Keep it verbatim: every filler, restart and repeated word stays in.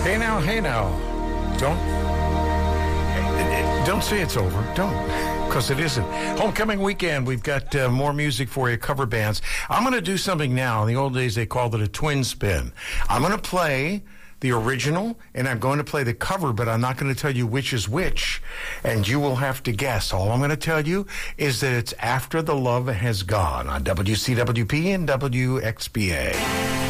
Hey now, hey now. Don't don't say it's over. Don't, because it isn't. Homecoming weekend, we've got uh, more music for you, cover bands. I'm going to do something now. In the old days, they called it a twin spin. I'm going to play the original, and I'm going to play the cover, but I'm not going to tell you which is which, and you will have to guess. All I'm going to tell you is that it's After the Love Has Gone on W C W P and W X B A.